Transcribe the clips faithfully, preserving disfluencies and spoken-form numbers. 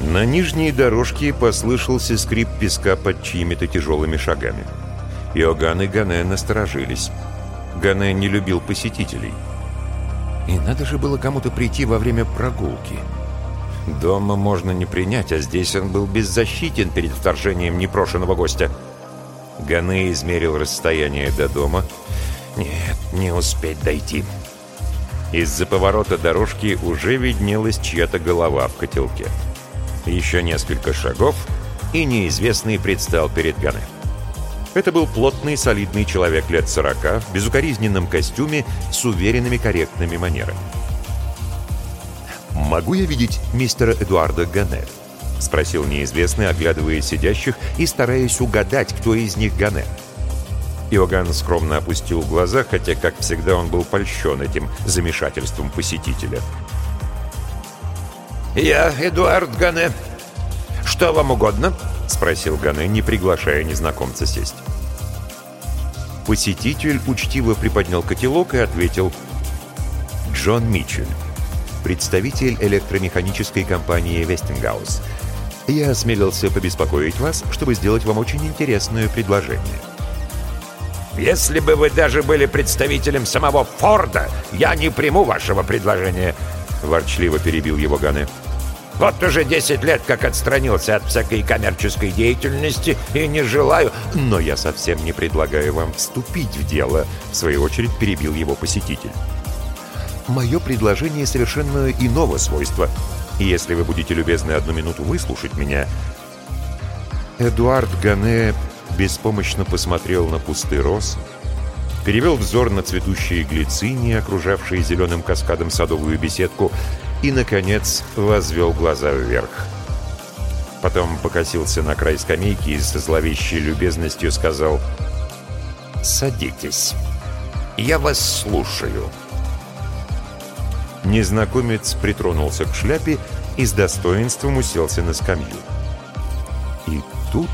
На нижней дорожке послышался скрип песка под чьими-то тяжелыми шагами. Иоганн и Гане насторожились. Гане не любил посетителей. И надо же было кому-то прийти во время прогулки. Дома можно не принять, а здесь он был беззащитен перед вторжением непрошенного гостя. Гане измерил расстояние до дома. Нет, не успеть дойти. Из-за поворота дорожки уже виднелась чья-то голова в котелке. Еще несколько шагов, и неизвестный предстал перед Гане. Это был плотный, солидный человек лет сорока, в безукоризненном костюме, с уверенными, корректными манерами. «Могу я видеть мистера Эдуарда Гане?» — спросил неизвестный, оглядывая сидящих и стараясь угадать, кто из них Гане. Иоганн скромно опустил глаза, хотя, как всегда, он был польщен этим замешательством посетителя. «Я Эдуард Гане. Что вам угодно?» — спросил Гане, не приглашая незнакомца сесть. Посетитель учтиво приподнял котелок и ответил: «Джон Митчелл, представитель электромеханической компании «Вестингаус». Я осмелился побеспокоить вас, чтобы сделать вам очень интересное предложение». «Если бы вы даже были представителем самого Форда, я не приму вашего предложения», — ворчливо перебил его Гане. «Вот уже десять лет как отстранился от всякой коммерческой деятельности и не желаю...» «Но я совсем не предлагаю вам вступить в дело», — в свою очередь перебил его посетитель. «Мое предложение совершенно иного свойства, и если вы будете любезны одну минуту выслушать меня...» Эдуард Гане беспомощно посмотрел на кусты роз, перевел взор на цветущие глицинии, окружавшие зеленым каскадом садовую беседку, и, наконец, возвел глаза вверх. Потом покосился на край скамейки и со зловещей любезностью сказал: «Садитесь. Я вас слушаю». Незнакомец притронулся к шляпе и с достоинством уселся на скамью. И тут...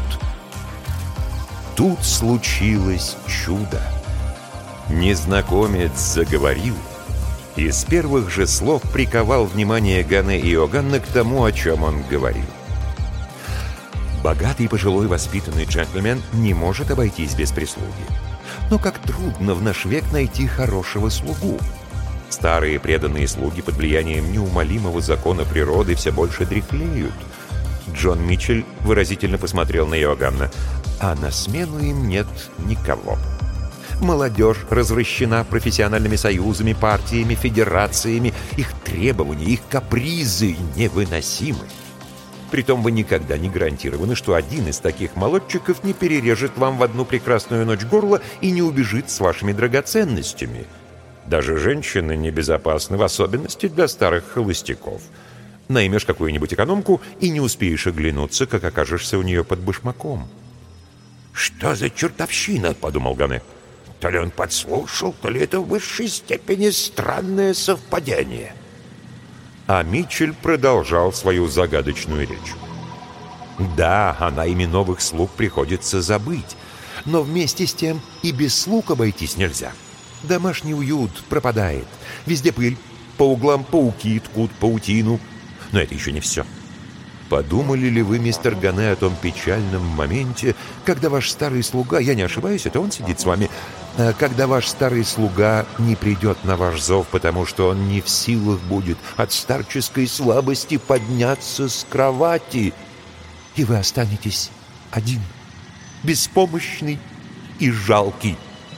Тут случилось чудо. Незнакомец заговорил и с первых же слов приковал внимание Гане и Иоганна к тому, о чем он говорил. Богатый пожилой воспитанный джентльмен не может обойтись без прислуги. Но как трудно в наш век найти хорошего слугу. Старые преданные слуги под влиянием неумолимого закона природы все больше дряхлеют. Джон Митчелл выразительно посмотрел на Иоганна. А на смену им нет никого. Молодежь развращена профессиональными союзами, партиями, федерациями. Их требования, их капризы невыносимы. Притом вы никогда не гарантированы, что один из таких молодчиков не перережет вам в одну прекрасную ночь горло и не убежит с вашими драгоценностями. Даже женщины небезопасны, в особенности для старых холостяков. Наймешь какую-нибудь экономку и не успеешь оглянуться, как окажешься у нее под башмаком. «Что за чертовщина?» — подумал Гане. «То ли он подслушал, то ли это в высшей степени странное совпадение». А Митчелл продолжал свою загадочную речь. «Да, о найме новых слуг приходится забыть, но вместе с тем и без слуг обойтись нельзя. Домашний уют пропадает, везде пыль, по углам пауки ткут паутину. Но это еще не все. Подумали ли вы, мистер Гане, о том печальном моменте, когда ваш старый слуга, я не ошибаюсь, это он сидит с вами, когда ваш старый слуга не придет на ваш зов, потому что он не в силах будет от старческой слабости подняться с кровати, и вы останетесь один, беспомощный и жалкий?»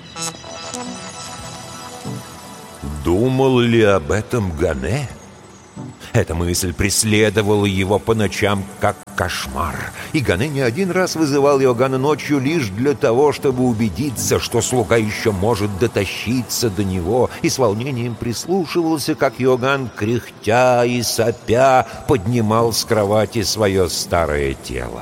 Думал ли об этом Гане? Эта мысль преследовала его по ночам, как кошмар. И Гане не один раз вызывал Иоганна ночью лишь для того, чтобы убедиться, что слуга еще может дотащиться до него, и с волнением прислушивался, как Иоганн, кряхтя и сопя, поднимал с кровати свое старое тело.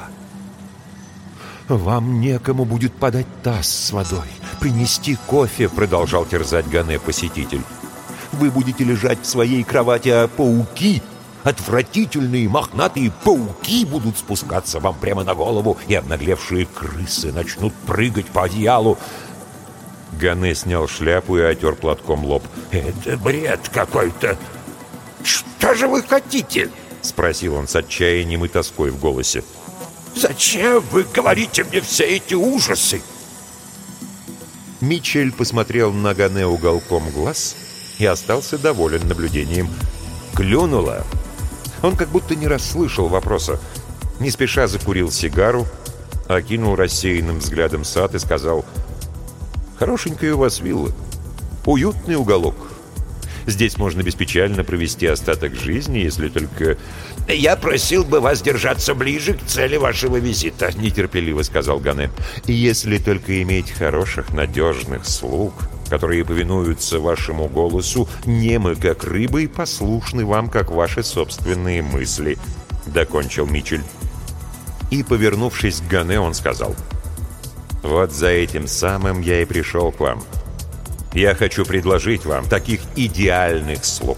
«Вам некому будет подать таз с водой, принести кофе», — продолжал терзать Гане посетитель. «Вы будете лежать в своей кровати, а пауки, отвратительные мохнатые пауки, будут спускаться вам прямо на голову, и обнаглевшие крысы начнут прыгать по одеялу». Гане снял шляпу и отер платком лоб. «Это бред какой-то! Что же вы хотите?» спросил он с отчаянием и тоской в голосе. «Зачем вы говорите мне все эти ужасы?» Митчелл посмотрел на Гане уголком глаз и остался доволен наблюдением. Клюнуло. Он как будто не расслышал вопроса. Не спеша закурил сигару, окинул рассеянным взглядом сад и сказал: «Хорошенькая у вас вилла. Уютный уголок. Здесь можно беспечально провести остаток жизни, если только...» «Я просил бы вас держаться ближе к цели вашего визита», — нетерпеливо сказал Гане. «Если только иметь хороших, надежных слуг, которые повинуются вашему голосу, немы как рыбы и послушны вам, как ваши собственные мысли», — докончил Митчелл. И, повернувшись к Гане, он сказал: «Вот за этим самым я и пришел к вам. Я хочу предложить вам таких идеальных слуг».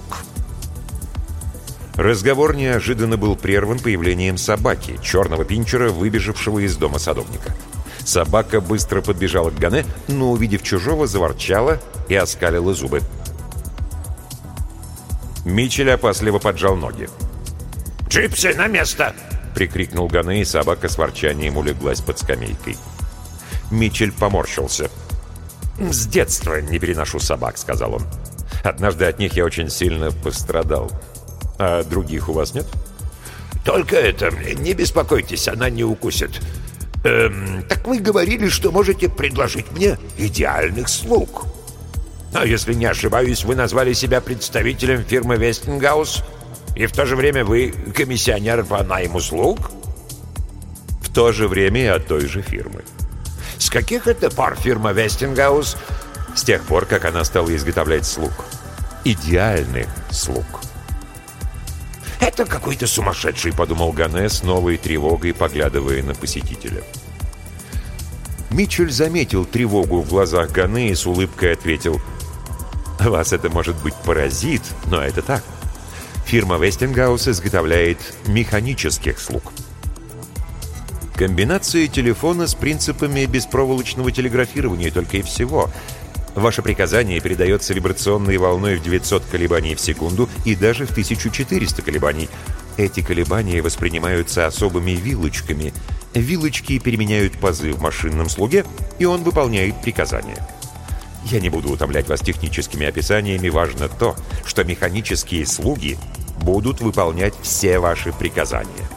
Разговор неожиданно был прерван появлением собаки, черного пинчера, выбежавшего из дома садовника. Собака быстро подбежала к Гане, но, увидев чужого, заворчала и оскалила зубы. Митчелл опасливо поджал ноги. «Джипси, на место!» — прикрикнул Гане, и собака с ворчанием улеглась под скамейкой. Митчелл поморщился. «С детства не переношу собак», — сказал он. «Однажды от них я очень сильно пострадал. А других у вас нет?» «Только это, не беспокойтесь, она не укусит. Эм, так вы говорили, что можете предложить мне идеальных слуг. А если не ошибаюсь, вы назвали себя представителем фирмы Вестингаус, и в то же время вы комиссионер по найму слуг?» «В то же время и от той же фирмы». «С каких это пор фирма Вестингаус?» «С тех пор, как она стала изготовлять слуг. Идеальных слуг». «Это какой-то сумасшедший», — подумал Гане с новой тревогой, поглядывая на посетителя. Митчелл заметил тревогу в глазах Гане и с улыбкой ответил: «Вас это, может быть, поразит, но это так. Фирма Вестингаус изготовляет механических слуг». Комбинация телефона с принципами беспроволочного телеграфирования только и всего. Ваше приказание передается вибрационной волной в девятьсот колебаний в секунду и даже в тысячу четыреста колебаний. Эти колебания воспринимаются особыми вилочками. Вилочки переменяют пазы в машинном слуге, и он выполняет приказания. Я не буду утомлять вас техническими описаниями. Важно то, что механические слуги будут выполнять все ваши приказания.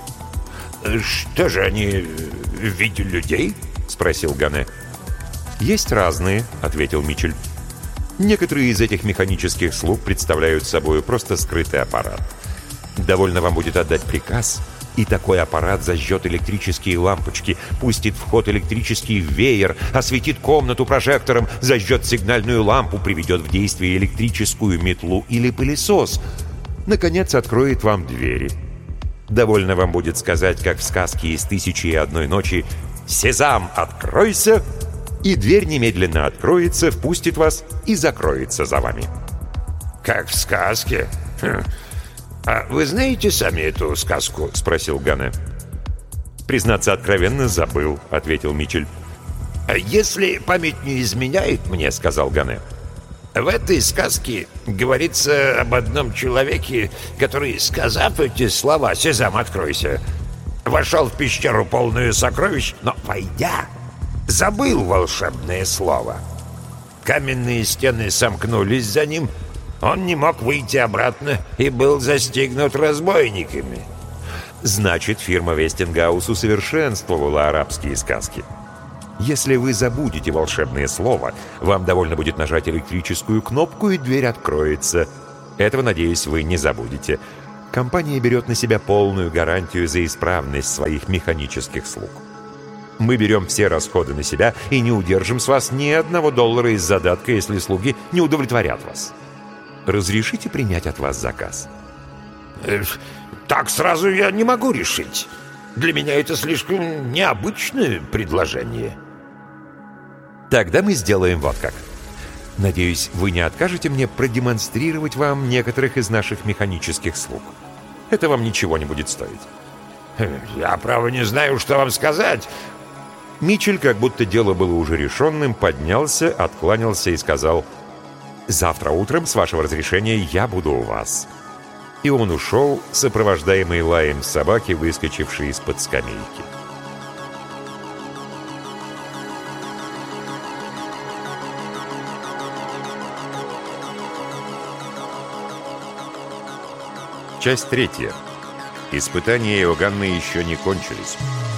«Что же они в виде людей?» — спросил Гане. «Есть разные», — ответил Митчелл. «Некоторые из этих механических слуг представляют собой просто скрытый аппарат. Довольно вам будет отдать приказ, и такой аппарат зажжет электрические лампочки, пустит в ход электрический веер, осветит комнату прожектором, зажжет сигнальную лампу, приведет в действие электрическую метлу или пылесос. Наконец, откроет вам двери. Довольно вам будет сказать, как в сказке из «Тысячи и одной ночи»: «Сезам, откройся!» И дверь немедленно откроется, впустит вас и закроется за вами. «Как в сказке? Хм. А вы знаете сами эту сказку?» — спросил Гане. «Признаться откровенно, забыл», — ответил Митчелл. «Если память не изменяет мне, — сказал Гане, — в этой сказке говорится об одном человеке, который, сказав эти слова «Сезам, откройся!», вошел в пещеру, полную сокровищ, но, войдя, забыл волшебное слово. Каменные стены сомкнулись за ним, он не мог выйти обратно и был застигнут разбойниками». Значит, фирма Вестингаус усовершенствовала арабские сказки. Если вы забудете волшебное слово, вам довольно будет нажать электрическую кнопку, и дверь откроется. Этого, надеюсь, вы не забудете. Компания берет на себя полную гарантию за исправность своих механических слуг. Мы берем все расходы на себя и не удержим с вас ни одного доллара из задатка, если слуги не удовлетворят вас. Разрешите принять от вас заказ?» э, «Так сразу я не могу решить. Для меня это слишком необычное предложение». «Тогда мы сделаем вот как. Надеюсь, вы не откажете мне продемонстрировать вам некоторых из наших механических слуг. Это вам ничего не будет стоить». «Я, право, не знаю, что вам сказать». Митчелл, как будто дело было уже решенным, поднялся, откланялся и сказал: «Завтра утром, с вашего разрешения, я буду у вас». И он ушел, сопровождаемый лаем собаки, выскочившей из-под скамейки. Часть третья. Испытания Иоганны еще не кончились.